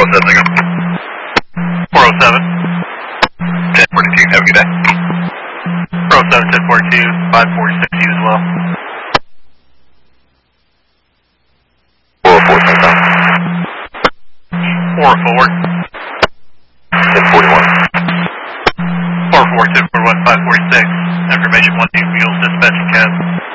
407, 407. 1042, have a good day. 407, 1042, 546 you as well. 404, 404. 1041. 404, 1041, 546. Information 12, Mules dispatching cab.